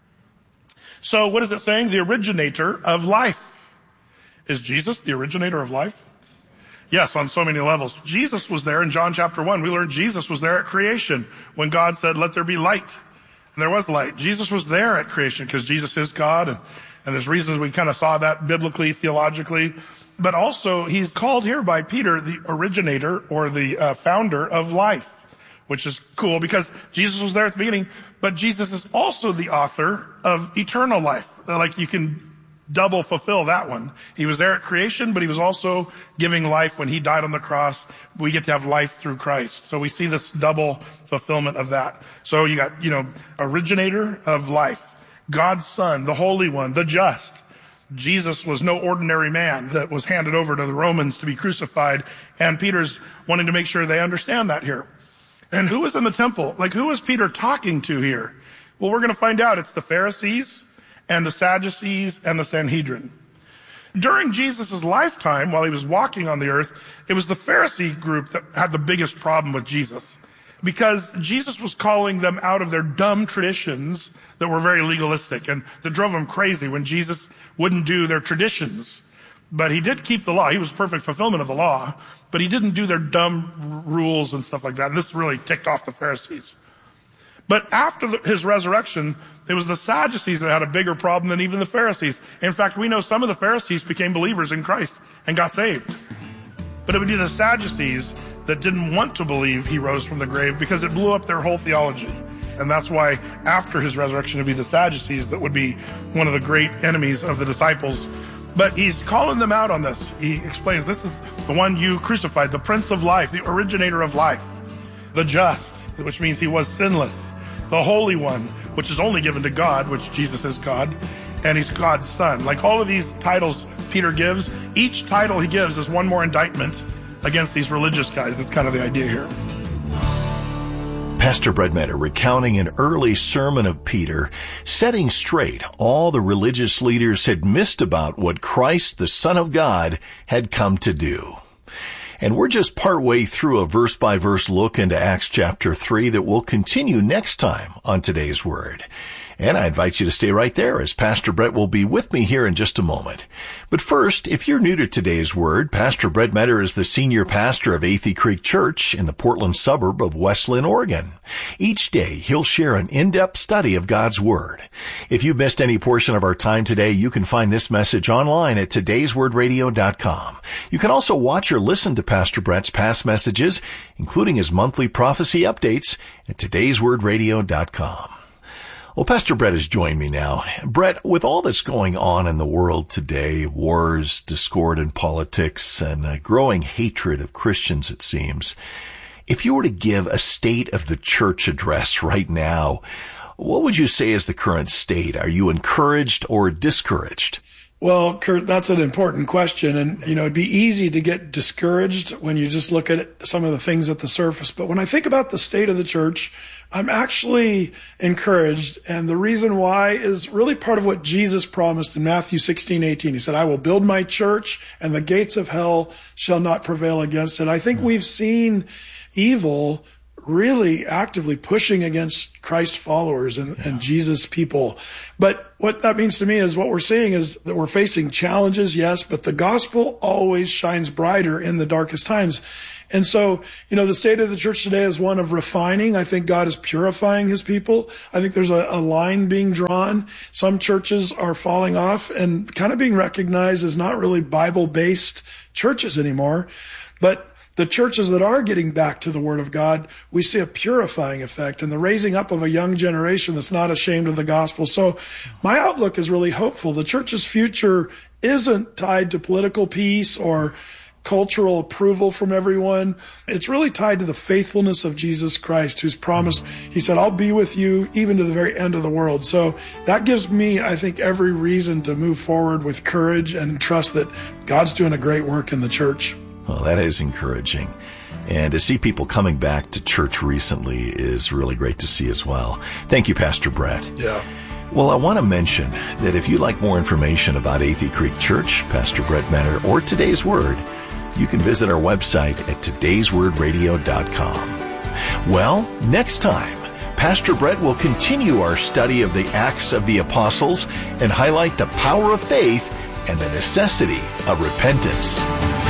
So what is it saying? The originator of life. Is Jesus the originator of life? Yes, on so many levels. Jesus was there in John chapter 1. We learned Jesus was there at creation when God said, let there be light. And there was light. Jesus was there at creation because Jesus is God. And there's reasons we kind of saw that biblically, theologically. But also, he's called here by Peter the originator or the founder of life, which is cool because Jesus was there at the beginning. But Jesus is also the author of eternal life. Like you can double fulfill that one. He was there at creation, but he was also giving life when he died on the cross. We get to have life through Christ. So we see this double fulfillment of that. So you got, originator of life, God's Son, the Holy One, the Just. Jesus was no ordinary man that was handed over to the Romans to be crucified. And Peter's wanting to make sure they understand that here. And who was in the temple? Like, who was Peter talking to here? Well, we're going to find out. It's the Pharisees and the Sadducees and the Sanhedrin. During Jesus' lifetime, while he was walking on the earth, it was the Pharisee group that had the biggest problem with Jesus. Because Jesus was calling them out of their dumb traditions that were very legalistic and that drove them crazy when Jesus wouldn't do their traditions. But he did keep the law. He was perfect fulfillment of the law, but he didn't do their dumb rules and stuff like that. And this really ticked off the Pharisees. But after his resurrection, it was the Sadducees that had a bigger problem than even the Pharisees. In fact, we know some of the Pharisees became believers in Christ and got saved. But it would be the Sadducees that didn't want to believe he rose from the grave because it blew up their whole theology. And that's why after his resurrection, it would be the Sadducees that would be one of the great enemies of the disciples. But he's calling them out on this. He explains, this is the one you crucified, the Prince of Life, the originator of life, the Just, which means he was sinless, the Holy One, which is only given to God, which Jesus is God, and he's God's Son. Like all of these titles Peter gives, each title he gives is one more indictment against these religious guys. That's kind of the idea here. Pastor Brett Metter recounting an early sermon of Peter, setting straight all the religious leaders had missed about what Christ, the Son of God, had come to do. And we're just partway through a verse-by-verse look into Acts chapter 3 that will continue next time on Today's Word. And I invite you to stay right there as Pastor Brett will be with me here in just a moment. But first, if you're new to Today's Word, Pastor Brett Metter is the senior pastor of Athey Creek Church in the Portland suburb of West Linn, Oregon. Each day, he'll share an in-depth study of God's Word. If you've missed any portion of our time today, you can find this message online at todayswordradio.com. You can also watch or listen to Pastor Brett's past messages, including his monthly prophecy updates at todayswordradio.com. Well, Pastor Brett has joined me now. Brett, with all that's going on in the world today, wars, discord in politics, and a growing hatred of Christians, it seems, if you were to give a state of the church address right now, what would you say is the current state? Are you encouraged or discouraged? Well, Kurt, that's an important question. And, it'd be easy to get discouraged when you just look at some of the things at the surface. But when I think about the state of the church, I'm actually encouraged. And the reason why is really part of what Jesus promised in Matthew 16:18. He said, I will build my church and the gates of hell shall not prevail against it. I think we've seen evil really actively pushing against Christ followers and Jesus people. But what that means to me is what we're seeing is that we're facing challenges, yes, but the gospel always shines brighter in the darkest times. And so, the state of the church today is one of refining. I think God is purifying his people. I think there's a line being drawn. Some churches are falling off and kind of being recognized as not really Bible-based churches anymore. But the churches that are getting back to the Word of God, we see a purifying effect and the raising up of a young generation that's not ashamed of the gospel. So my outlook is really hopeful. The church's future isn't tied to political peace or cultural approval from everyone. It's really tied to the faithfulness of Jesus Christ, who's promised, he said, I'll be with you even to the very end of the world. So that gives me, I think, every reason to move forward with courage and trust that God's doing a great work in the church. Well, that is encouraging. And to see people coming back to church recently is really great to see as well. Thank you, Pastor Brett. Yeah. Well, I want to mention that if you'd like more information about Athey Creek Church, Pastor Brett Menner, or Today's Word, you can visit our website at todayswordradio.com. Well, next time, Pastor Brett will continue our study of the Acts of the Apostles and highlight the power of faith and the necessity of repentance.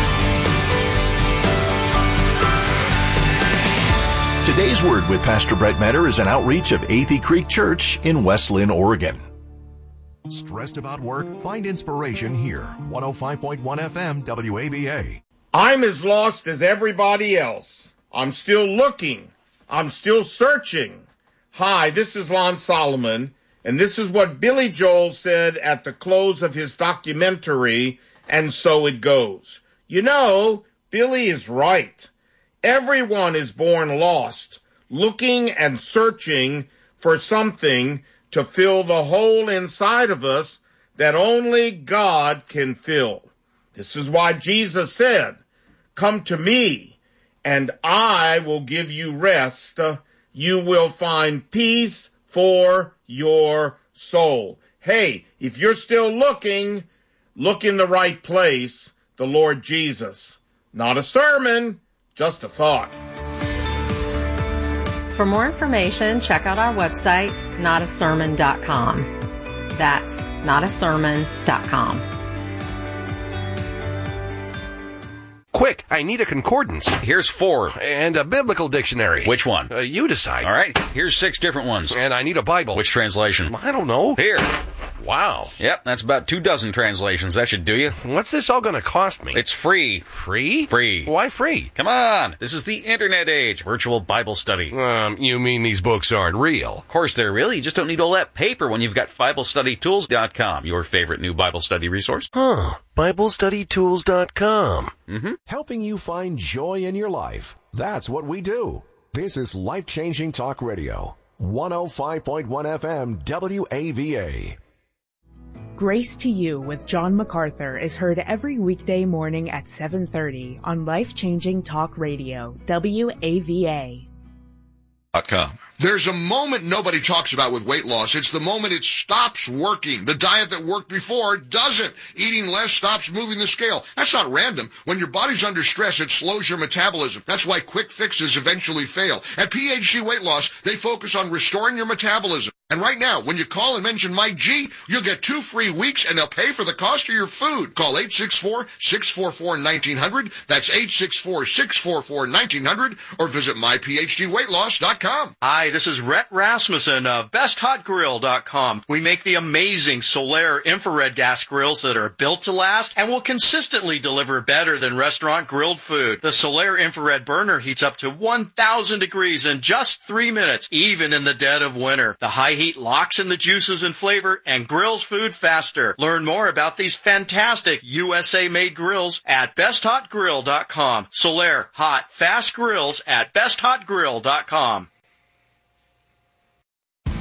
Today's Word with Pastor Brett Menner is an outreach of Athey Creek Church in West Lynn, Oregon. Stressed about work? Find inspiration here. 105.1 FM WAVA. I'm as lost as everybody else. I'm still looking. I'm still searching. Hi, this is Lon Solomon, and this is what Billy Joel said at the close of his documentary, And So It Goes. Billy is right. Everyone is born lost, looking and searching for something to fill the hole inside of us that only God can fill. This is why Jesus said, come to me, and I will give you rest. You will find peace for your soul. Hey, if you're still looking, look in the right place, the Lord Jesus. Not a sermon, just a thought. For more information, check out our website, notasermon.com. That's notasermon.com. Quick, I need a concordance. Here's 4. And a biblical dictionary. Which one? You decide. All right, here's 6 different ones. And I need a Bible. Which translation? I don't know. Here. Wow. Yep, that's about 24 translations. That should do you. What's this all going to cost me? It's free. Free? Free. Why free? Come on. This is the internet age. Virtual Bible study. You mean these books aren't real? Of course they're real. You just don't need all that paper when you've got BibleStudyTools.com, your favorite new Bible study resource. BibleStudyTools.com. Mm-hmm. Helping you find joy in your life. That's what we do. This is Life-Changing Talk Radio. 105.1 FM WAVA. Grace to You with John MacArthur is heard every weekday morning at 7:30 on Life-Changing Talk Radio, WAVA. There's a moment nobody talks about with weight loss. It's the moment it stops working. The diet that worked before doesn't. Eating less stops moving the scale. That's not random. When your body's under stress, it slows your metabolism. That's why quick fixes eventually fail. At PhD Weight Loss, they focus on restoring your metabolism. And right now, when you call and mention Mike G, you'll get 2 free weeks and they'll pay for the cost of your food. Call 864-644-1900. That's 864-644-1900 or visit myphdweightloss.com. Hi, this is Rhett Rasmussen of BestHotGrill.com. We make the amazing Solaire infrared gas grills that are built to last and will consistently deliver better than restaurant grilled food. The Solaire infrared burner heats up to 1,000 degrees in just 3 minutes, even in the dead of winter. The high heat locks in the juices and flavor and grills food faster. Learn more about these fantastic USA-made grills at BestHotGrill.com. Solaire hot, fast grills at BestHotGrill.com.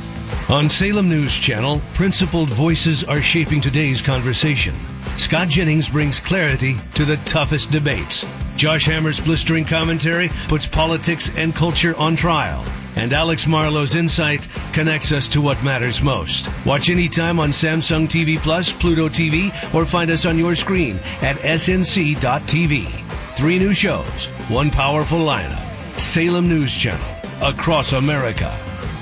On Salem News Channel, principled voices are shaping today's conversation. Scott Jennings brings clarity to the toughest debates. Josh Hammer's blistering commentary puts politics and culture on trial. And Alex Marlowe's insight connects us to what matters most. Watch anytime on Samsung TV Plus, Pluto TV, or find us on your screen at snc.tv. 3 new shows, 1 powerful lineup. Salem News Channel, across America.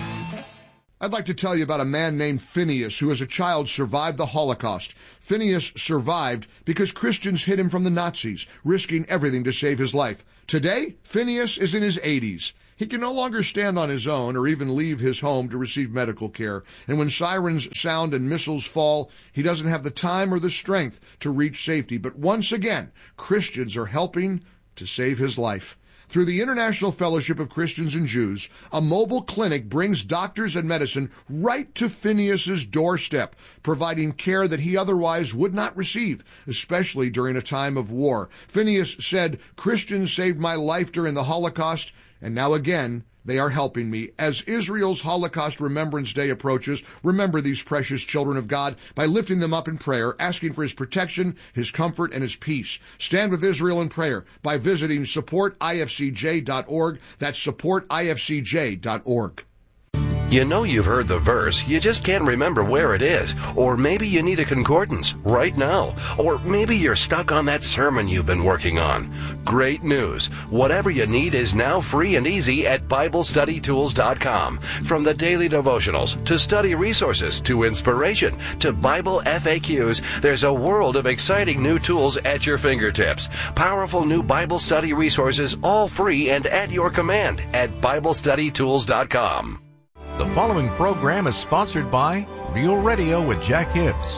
I'd like to tell you about a man named Phineas who as a child survived the Holocaust. Phineas survived because Christians hid him from the Nazis, risking everything to save his life. Today, Phineas is in his 80s. He can no longer stand on his own or even leave his home to receive medical care. And when sirens sound and missiles fall, he doesn't have the time or the strength to reach safety. But once again, Christians are helping to save his life. Through the International Fellowship of Christians and Jews, a mobile clinic brings doctors and medicine right to Phineas's doorstep, providing care that he otherwise would not receive, especially during a time of war. Phineas said, "Christians saved my life during the Holocaust, and now again, they are helping me." As Israel's Holocaust Remembrance Day approaches, remember these precious children of God by lifting them up in prayer, asking for his protection, his comfort, and his peace. Stand with Israel in prayer by visiting supportifcj.org. That's supportifcj.org. You know you've heard the verse, you just can't remember where it is. Or maybe you need a concordance right now. Or maybe you're stuck on that sermon you've been working on. Great news. Whatever you need is now free and easy at BibleStudyTools.com. From the daily devotionals, to study resources, to inspiration, to Bible FAQs, there's a world of exciting new tools at your fingertips. Powerful new Bible study resources, all free and at your command at BibleStudyTools.com. The following program is sponsored by Real Radio with Jack Hibbs.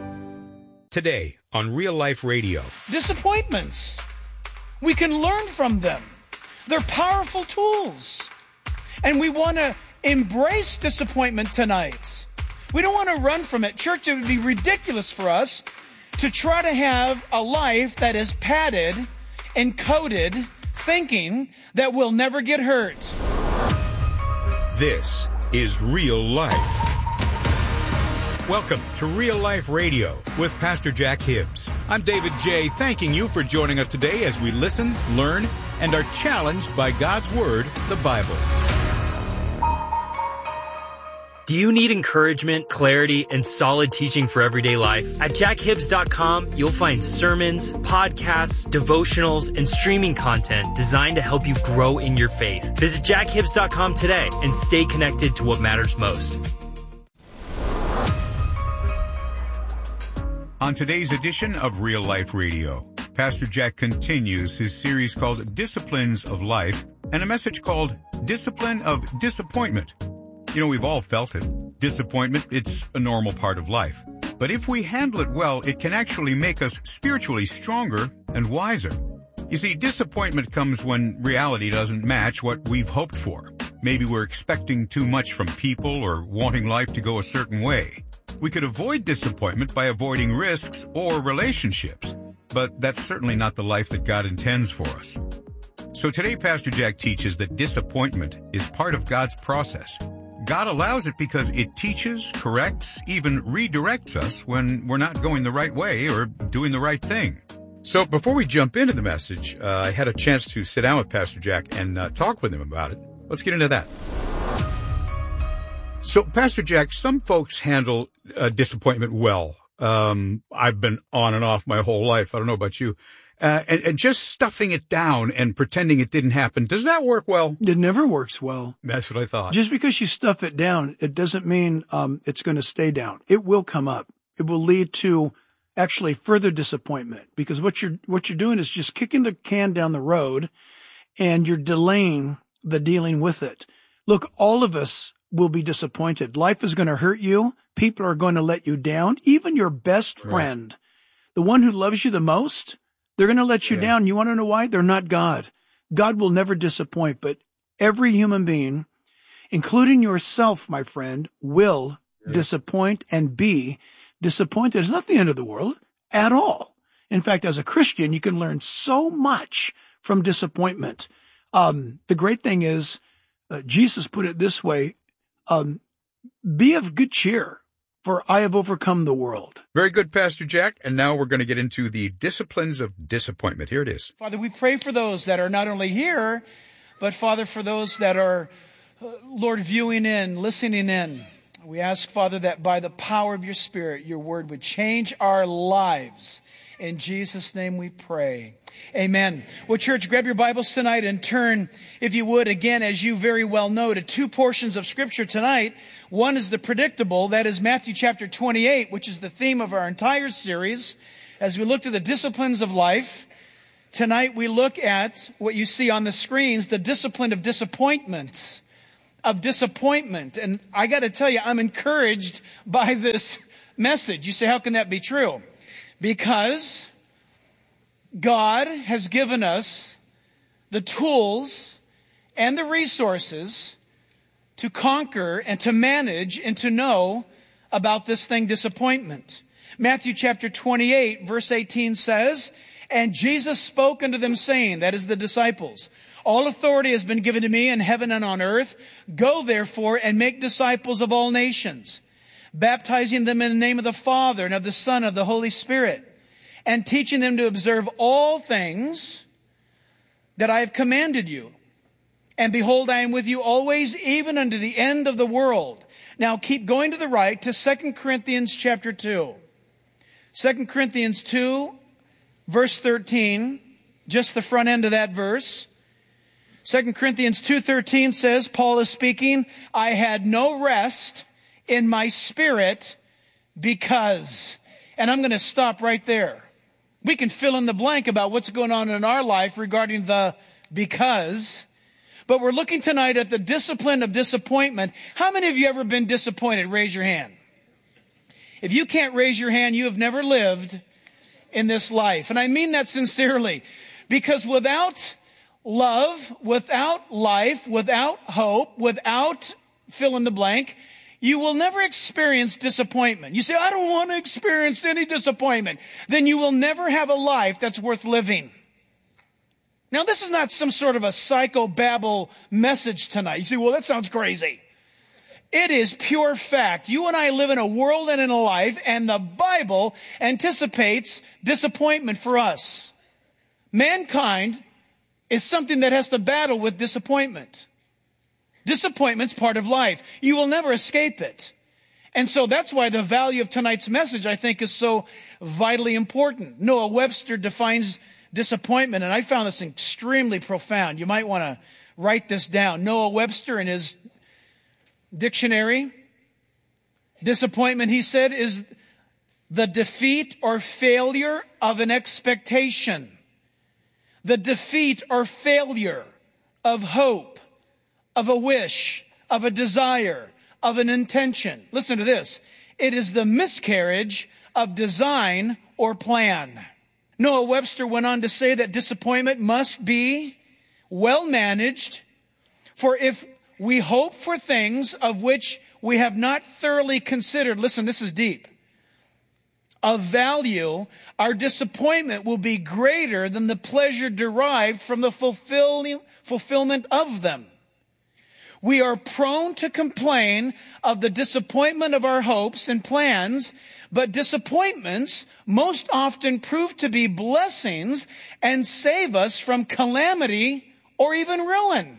Today on Real Life Radio. Disappointments. We can learn from them. They're powerful tools. And we want to embrace disappointment tonight. We don't want to run from it. Church, it would be ridiculous for us to try to have a life that is padded and coated, thinking that we'll never get hurt. This is Real Life. Welcome to Real Life Radio with Pastor Jack Hibbs. I'm David J., thanking you for joining us today as we listen, learn, and are challenged by God's Word, the Bible. Do you need encouragement, clarity, and solid teaching for everyday life? At jackhibbs.com, you'll find sermons, podcasts, devotionals, and streaming content designed to help you grow in your faith. Visit jackhibbs.com today and stay connected to what matters most. On today's edition of Real Life Radio, Pastor Jack continues his series called Disciplines of Life and a message called Discipline of Disappointment. You know, we've all felt it. Disappointment, it's a normal part of life. But if we handle it well, it can actually make us spiritually stronger and wiser. You see, disappointment comes when reality doesn't match what we've hoped for. Maybe we're expecting too much from people or wanting life to go a certain way. We could avoid disappointment by avoiding risks or relationships, but that's certainly not the life that God intends for us. So today, Pastor Jack teaches that disappointment is part of God's process. God allows it because it teaches, corrects, even redirects us when we're not going the right way or doing the right thing. So before we jump into the message, I had a chance to sit down with Pastor Jack and talk with him about it. Let's get into that. So, Pastor Jack, some folks handle disappointment well. I've been on and off my whole life. I don't know about you. And just stuffing it down and pretending it didn't happen, does that work well? It never works well. That's what I thought. Just because you stuff it down, it doesn't mean it's going to stay down. It will come up. It will lead to actually further disappointment, because what you're doing is just kicking the can down the road, and you're delaying the dealing with it. Look, all of us will be disappointed. Life is going to hurt you. People are going to let you down. Even your best friend, the one who loves you the most, they're going to let you down. You want to know why? They're not God. God will never disappoint, but every human being, including yourself, my friend, will disappoint and be disappointed. It's not the end of the world at all. In fact, as a Christian, you can learn so much from disappointment. The great thing is, Jesus put it this way, be of good cheer, for I have overcome the world. Very good, Pastor Jack. And now we're going to get into the disciplines of disappointment. Here it is. Father, we pray for those that are not only here, but Father, for those that are, Lord, viewing in, listening in. We ask, Father, that by the power of your Spirit, your word would change our lives. In Jesus' name we pray. Amen. Well, church, grab your Bibles tonight and turn, if you would, again, as you very well know, to two portions of Scripture tonight. One is the predictable, that is Matthew chapter 28, which is the theme of our entire series. As we look to the disciplines of life, tonight we look at what you see on the screens, the discipline of disappointment. And I got to tell you, I'm encouraged by this message. You say, how can that be true? Because God has given us the tools and the resources to conquer and to manage and to know about this thing, disappointment. Matthew chapter 28, verse 18 says, "And Jesus spoke unto them, saying," that is the disciples, "All authority has been given to me in heaven and on earth. Go therefore and make disciples of all nations, baptizing them in the name of the Father and of the Son and of the Holy Spirit, and teaching them to observe all things that I have commanded you. And behold, I am with you always, even unto the end of the world." Now keep going to the right to 2 Corinthians chapter 2. 2 Corinthians 2, verse 13, just the front end of that verse. 2 Corinthians 2:13 says, Paul is speaking, "I had no rest in my spirit because..." And I'm going to stop right there. We can fill in the blank about what's going on in our life regarding the because. But we're looking tonight at the discipline of disappointment. How many of you ever been disappointed? Raise your hand. If you can't raise your hand, you have never lived in this life. And I mean that sincerely. Because without love, without life, without hope, without fill in the blank, you will never experience disappointment. You say, "I don't want to experience any disappointment." Then you will never have a life that's worth living. Now, this is not some sort of a psychobabble message tonight. You say, "Well, that sounds crazy." It is pure fact. You and I live in a world and in a life, and the Bible anticipates disappointment for us. Mankind is something that has to battle with disappointment. Disappointment's part of life. You will never escape it. And so that's why the value of tonight's message, I think, is so vitally important. Noah Webster defines disappointment, and I found this extremely profound. You might want to write this down. Noah Webster, in his dictionary, disappointment, he said, is the defeat or failure of an expectation. The defeat or failure of hope, of a wish, of a desire, of an intention. Listen to this. It is the miscarriage of design or plan. Noah Webster went on to say that disappointment must be well managed, for if we hope for things of which we have not thoroughly considered, listen, this is deep, of value, our disappointment will be greater than the pleasure derived from the fulfillment of them. We are prone to complain of the disappointment of our hopes and plans, but disappointments most often prove to be blessings and save us from calamity or even ruin.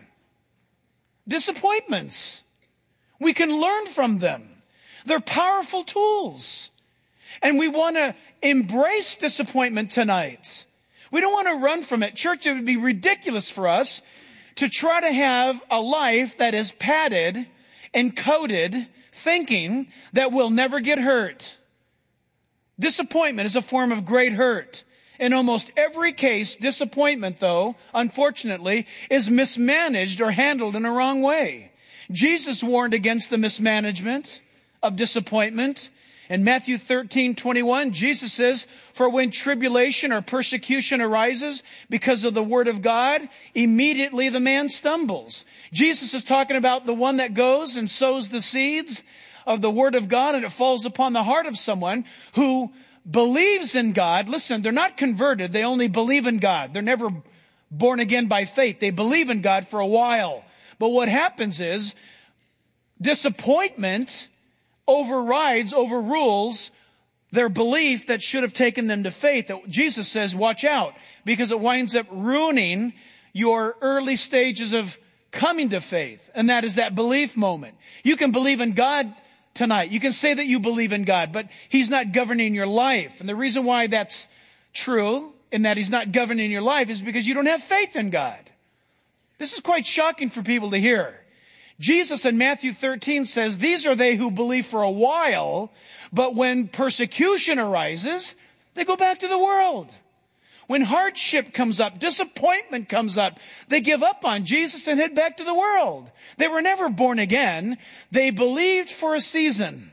Disappointments. We can learn from them. They're powerful tools. And we want to embrace disappointment tonight. We don't want to run from it. Church, it would be ridiculous for us to try to have a life that is padded and coated, thinking that we'll never get hurt. Disappointment is a form of great hurt. In almost every case, disappointment, though, unfortunately, is mismanaged or handled in a wrong way. Jesus warned against the mismanagement of disappointment. In Matthew 13:21, Jesus says, "For when tribulation or persecution arises because of the word of God, immediately the man stumbles." Jesus is talking about the one that goes and sows the seeds of the word of God, and it falls upon the heart of someone who believes in God. Listen, they're not converted. They only believe in God. They're never born again by faith. They believe in God for a while. But what happens is disappointment overrules their belief that should have taken them to faith. That Jesus says, watch out, because it winds up ruining your early stages of coming to faith. And that is that belief moment. You can believe in God tonight. You can say that you believe in God, but He's not governing your life. And the reason why that's true, and that He's not governing your life, is because you don't have faith in God. This is quite shocking for people to hear. Jesus in Matthew 13 says, these are they who believe for a while, but when persecution arises, they go back to the world. When hardship comes up, disappointment comes up, they give up on Jesus and head back to the world. They were never born again. They believed for a season.